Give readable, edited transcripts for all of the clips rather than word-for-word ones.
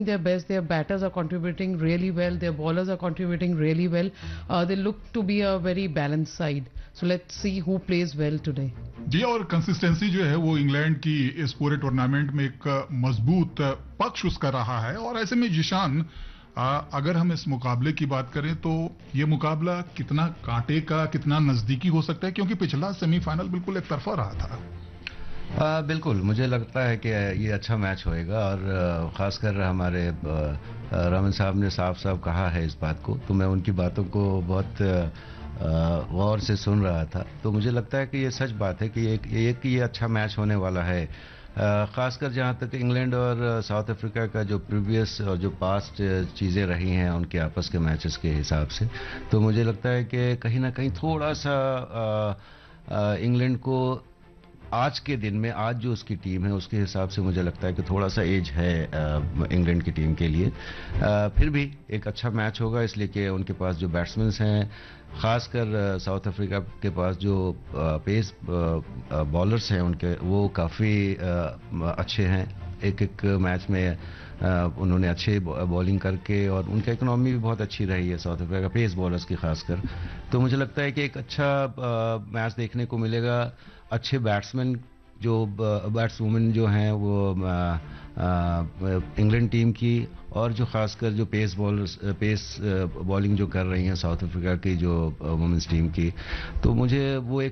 their best. Their batters are contributing really well. Their bowlers are contributing really well. They look to be a very balanced side. So let's see who plays well today. जी, और consistency जो है वो England की इस पूरे tournament में एक मजबूत पक्ष उसका रहा है। और ऐसे में जिशान, अगर हम इस मुकाबले की बात करें तो ये मुकाबला कितना कांटे का, कितना नजदीकी हो सकता है, क्योंकि पिछला सेमीफाइनल बिल्कुल एक तरफा रहा था। बिल्कुल, मुझे लगता है कि ये अच्छा मैच होएगा। और ख़ासकर हमारे रमन साहब ने साफ साफ कहा है इस बात को, तो मैं उनकी बातों को बहुत गौर से सुन रहा था। तो मुझे लगता है कि ये सच बात है कि ये अच्छा मैच होने वाला है। ख़ासकर जहाँ तक इंग्लैंड और साउथ अफ्रीका का जो प्रीवियस और जो पास्ट चीज़ें रही हैं उनके आपस के मैचेस के हिसाब से, तो मुझे लगता है कि कहीं ना कहीं थोड़ा सा इंग्लैंड को आज के दिन में, आज जो उसकी टीम है उसके हिसाब से मुझे लगता है कि थोड़ा सा एज है इंग्लैंड की टीम के लिए। फिर भी एक अच्छा मैच होगा, इसलिए कि उनके पास जो बैट्समैन हैं, ख़ासकर साउथ अफ्रीका के पास जो पेस बॉलर्स हैं उनके, वो काफ़ी अच्छे हैं। एक मैच में उन्होंने अच्छे बॉलिंग करके, और उनका इकोनॉमी भी बहुत अच्छी रही है साउथ अफ्रीका पेस बॉलर्स की खासकर। तो मुझे लगता है कि एक अच्छा मैच देखने को मिलेगा। अच्छे बैट्समैन, जो बैट्सवुमेन जो हैं वो इंग्लैंड टीम की, और जो खासकर जो पेस बॉलिंग जो कर रही हैं साउथ अफ्रीका की जो वुमेन्स टीम की, तो मुझे वो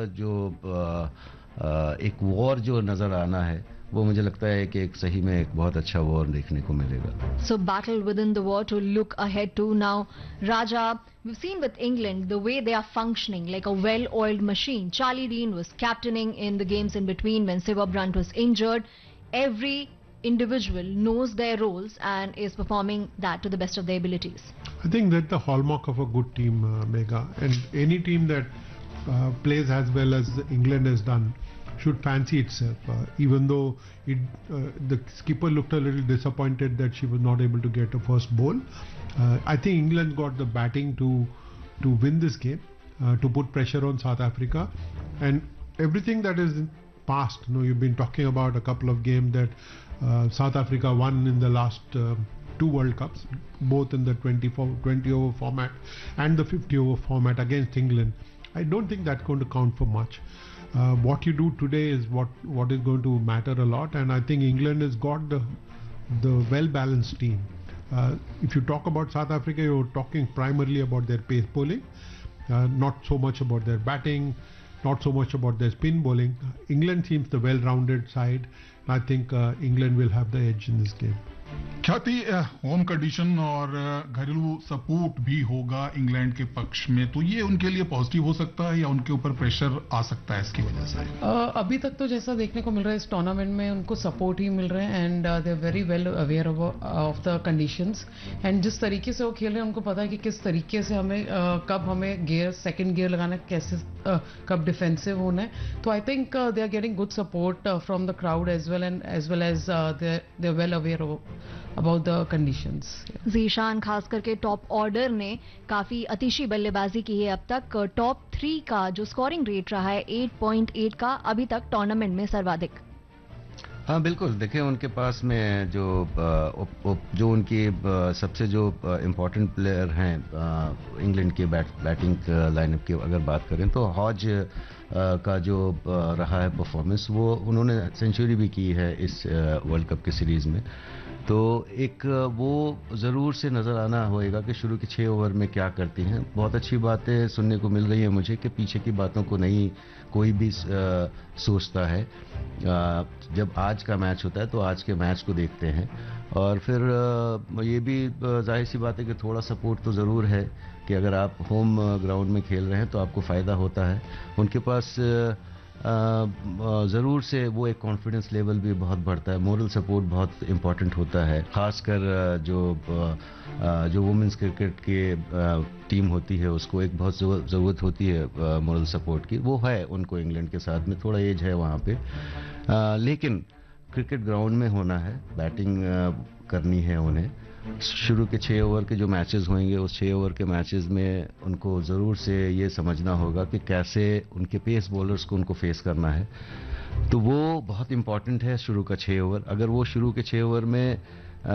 एक वॉर जो नज़र आना है, वो मुझे लगता है कि एक सही में एक बहुत अच्छा वॉर देखने को मिलेगा। So battle within the war to look ahead to now. Raja, we've seen with England the way they are functioning like a well-oiled machine. Charlie Dean was captaining in the games in between when Siva Brunt was injured. Every individual knows their roles and is performing that to the best of their abilities. I think that's the hallmark of a good team, Megha. And any team that plays as well as England has done should fancy itself, even though the skipper looked a little disappointed that she was not able to get a first ball. I think England got the batting to win this game, to put pressure on South Africa, and everything that is past. You've been talking about a couple of games that South Africa won in the last two World Cups, both in the 20 over format and the 50 over format against England. I don't think that's going to count for much. What you do today is what is going to matter a lot, and I think England has got the well-balanced team. If you talk about South Africa, you're talking primarily about their pace bowling, not so much about their batting, not so much about their spin bowling. England seems the well-rounded side. I think England will have the edge in this game. ख्याति, home condition और घरेलू support भी होगा England के पक्ष में, तो ये उनके लिए पॉजिटिव हो सकता है या उनके ऊपर प्रेशर आ सकता है इसकी वजह से? अभी तक तो जैसा देखने को मिल रहा है इस टूर्नामेंट में उनको सपोर्ट ही मिल रहा है, and they are very well aware of the conditions, and जिस तरीके से वो खेल रहे हैं उनको पता है कि किस तरीके से हमें कब हमें सेकंड गियर लगाना है, कैसे कब डिफेंसिव होना है। तो I think they are getting good support from the crowd as well as they are well aware about the conditions. Zeeshan, खास करके टॉप ऑर्डर ने काफी अतिशी बल्लेबाजी की है अब तक। टॉप 3 का जो स्कोरिंग रेट रहा है 8.8 का, अभी तक टूर्नामेंट में सर्वाधिक। हाँ बिल्कुल, देखिए उनके पास में जो उनकी सबसे जो इम्पोर्टेंट प्लेयर हैं इंग्लैंड के बैटिंग लाइनअप की अगर बात करें, तो हॉज का जो रहा है परफॉर्मेंस, वो उन्होंने सेंचुरी भी की है इस वर्ल्ड कप की सीरीज़ में। तो एक वो ज़रूर से नज़र आना होएगा कि शुरू के 6 ओवर में क्या करती हैं। बहुत अच्छी बातें सुनने को मिल रही है मुझे कि पीछे की बातों को नहीं कोई भी सोचता है। जब आज का मैच होता है तो आज के मैच को देखते हैं, और फिर ये भी जाहिर सी बात है कि थोड़ा सपोर्ट तो ज़रूर है कि अगर आप होम ग्राउंड में खेल रहे हैं तो आपको फ़ायदा होता है। उनके पास ज़रूर से वो एक कॉन्फिडेंस लेवल भी बहुत बढ़ता है, मोरल सपोर्ट बहुत इम्पॉर्टेंट होता है। ख़ासकर जो वुमेंस क्रिकेट की टीम होती है उसको एक बहुत ज़रूरत होती है मोरल सपोर्ट की, वो है उनको इंग्लैंड के साथ में, थोड़ा एज है वहाँ पे, लेकिन क्रिकेट ग्राउंड में होना है, बैटिंग करनी है उन्हें। शुरू के 6 ओवर के जो मैचेस होंगे, उस 6 ओवर के मैचेस में उनको ज़रूर से ये समझना होगा कि कैसे उनके पेस बॉलर्स को उनको फेस करना है। तो वो बहुत इम्पॉर्टेंट है शुरू का 6 ओवर। अगर वो शुरू के 6 ओवर में